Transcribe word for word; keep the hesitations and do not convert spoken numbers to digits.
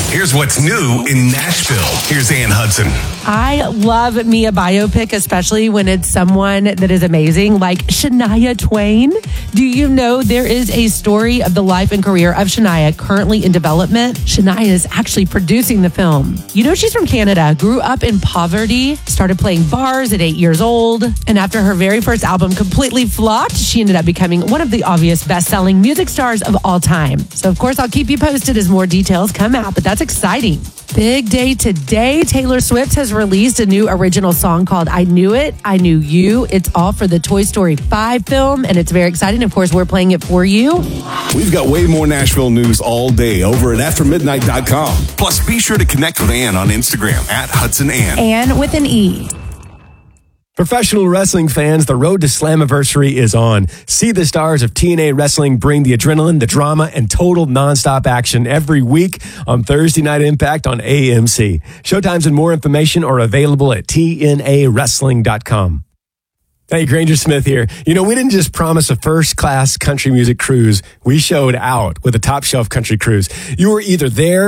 Here's what's new in Nashville. Here's Ann Hudson. I love me a biopic, especially when it's someone that is amazing, like Shania Twain. Do you know there is a story of the life and career of Shania currently in development? Shania is actually producing the film. You know, she's from Canada, grew up in poverty, started playing bars at eight years old, and after her very first album completely flopped, she ended up becoming one of the obvious best-selling music stars of all time. So, of course, I'll keep you posted as more details come out, but that's exciting. Big day today. Taylor Swift has released a new original song called I Knew It, I Knew You. It's all for the Toy Story five film, and it's very exciting. Of course, we're playing it for you. We've got way more Nashville news all day over at after midnight dot com. Plus, be sure to connect with Ann on Instagram at Hudson Ann. Ann with an E. Professional wrestling fans, the road to Slammiversary is on. See the stars of T N A Wrestling bring the adrenaline, the drama, and total nonstop action every week on Thursday Night Impact on A M C. Showtimes and more information are available at T N A wrestling dot com. Hey, Granger Smith here. You know, we didn't just promise a first-class country music cruise. We showed out with a top-shelf country cruise. You were either there